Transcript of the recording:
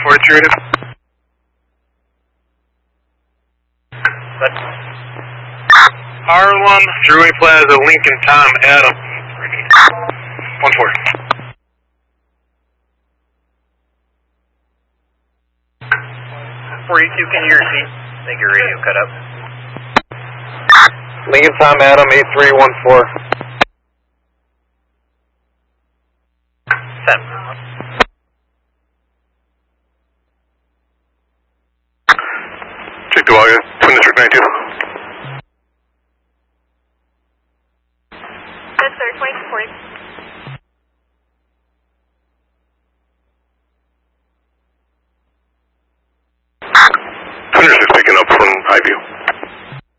42 rated. R1, Thruway Plaza, Lincoln, Tom, Adam. 1-4. 42, can you hear C? I think your radio cut up. Lincoln, Tom, Adam, 8314. 10. Check the Waga, Twin District 92. Yes, sir, 2240. Twin District's picking up from Highview.